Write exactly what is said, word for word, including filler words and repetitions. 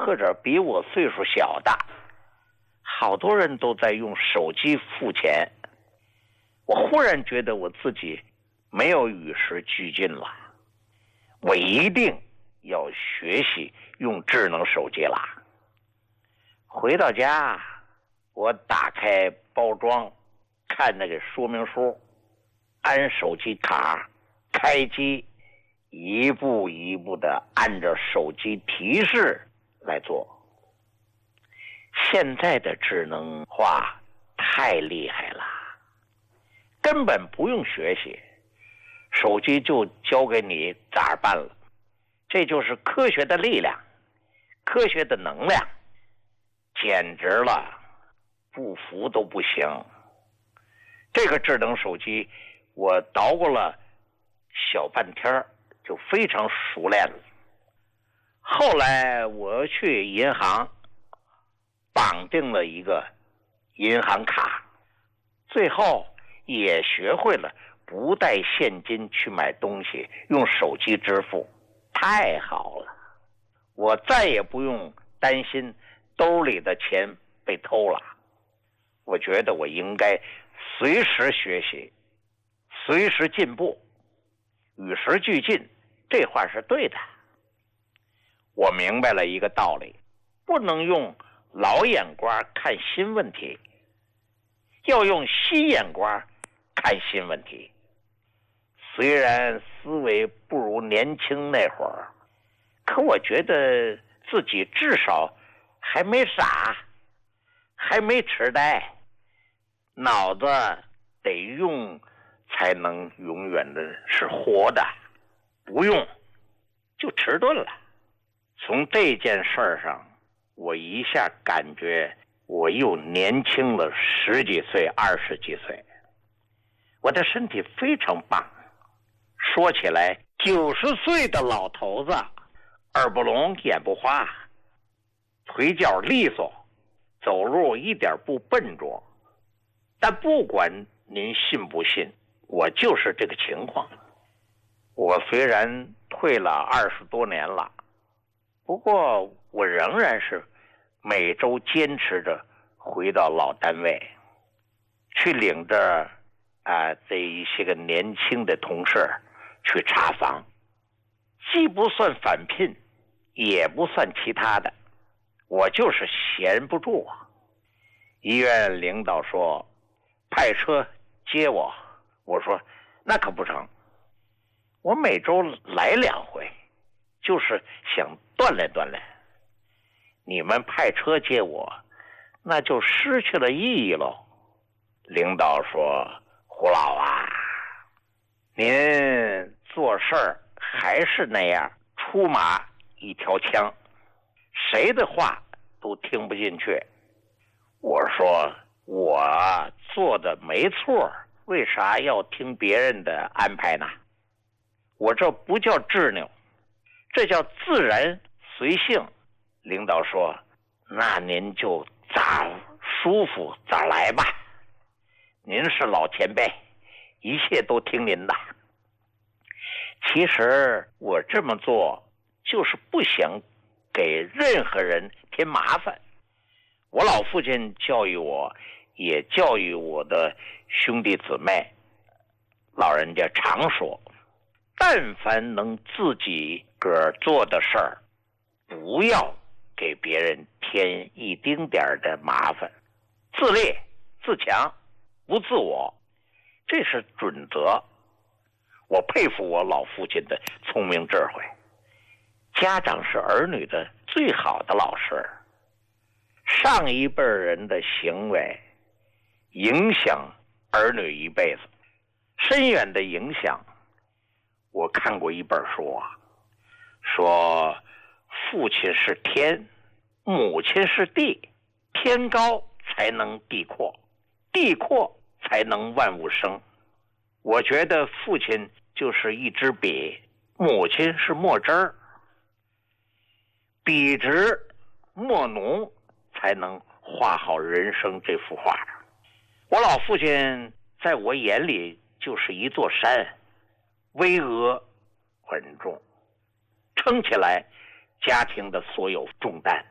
或者比我岁数小的，好多人都在用手机付钱。我忽然觉得我自己没有与时俱进了，我一定要学习用智能手机了。回到家，我打开包装，看那个说明书，安手机卡，开机，一步一步的按照手机提示来做。现在的智能化太厉害了，根本不用学习，手机就交给你咋办了。这就是科学的力量，科学的能量，简直了，不服都不行。这个智能手机我捣鼓了小半天就非常熟练了。后来我去银行绑定了一个银行卡，最后也学会了不带现金去买东西，用手机支付，太好了。我再也不用担心兜里的钱被偷了。我觉得我应该随时学习，随时进步，与时俱进，这话是对的。我明白了一个道理，不能用老眼光看新问题，要用新眼光看新问题。虽然思维不如年轻那会儿，可我觉得自己至少还没傻，还没痴呆，脑子得用才能永远的是活的，不用就迟钝了。从这件事儿上，我一下感觉我又年轻了十几岁、二十几岁，我的身体非常棒。说起来，九十岁的老头子，耳不聋眼不花，腿脚利索，走路一点不笨拙。但不管您信不信，我就是这个情况。我虽然退了二十多年了，不过我仍然是每周坚持着回到老单位，去领着啊这一些个年轻的同事去查房，既不算返聘，也不算其他的，我就是闲不住啊。医院领导说派车接我，我说那可不成，我每周来两回，就是想锻炼锻炼。你们派车接我，那就失去了意义喽。领导说，胡老啊，您做事儿还是那样，出马一条枪，谁的话都听不进去。我说我做的没错，为啥要听别人的安排呢？我这不叫执拗，这叫自然随性。领导说，那您就咋舒服咋来吧，您是老前辈，一切都听您的。其实我这么做就是不想给任何人添麻烦。我老父亲教育我，也教育我的兄弟姊妹，老人家常说，但凡能自己个做的事儿，不要给别人添一丁点儿的麻烦，自立自强，不自我，这是准则。我佩服我老父亲的聪明智慧。家长是儿女的最好的老师，上一辈人的行为影响儿女一辈子，深远的影响。我看过一本书啊，说父亲是天，母亲是地，天高才能地阔，地阔才能万物生。我觉得父亲就是一支笔，母亲是墨汁儿，笔直墨浓才能画好人生这幅画。我老父亲在我眼里就是一座山，巍峨稳重，撑起来家庭的所有重担。